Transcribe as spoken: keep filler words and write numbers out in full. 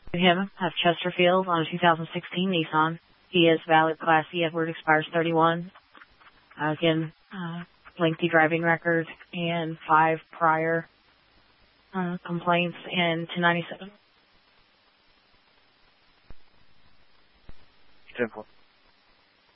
him of Chesterfield on a two thousand sixteen Nissan. He is valid Class C Edward, expires thirty-one. Uh, again, uh, lengthy driving record and five prior uh, complaints in ten ninety-seven. Simple.